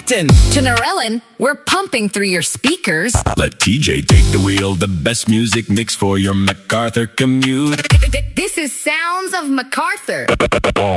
Moncton to Narellan, we're pumping through your speakers. Let TJ take the wheel, the best music mix for your MacArthur commute. This is Sounds of MacArthur.